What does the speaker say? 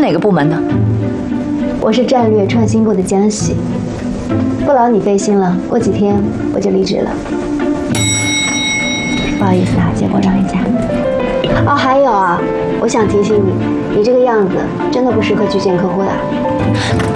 哪个部门的？ 我是战略创新部的江喜。不劳你费心了，过几天我就离职了。不好意思啊，结果让人家。哦，还有啊，我想提醒你，你这个样子真的不适合去见客户的。